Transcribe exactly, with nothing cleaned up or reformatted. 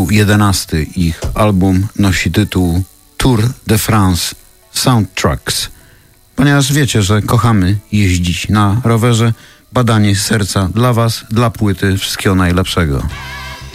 Jedenasty ich album nosi tytuł Tour de France Soundtracks. Ponieważ wiecie, że kochamy jeździć na rowerze, badanie serca dla was, dla płyty. Wszystkiego najlepszego.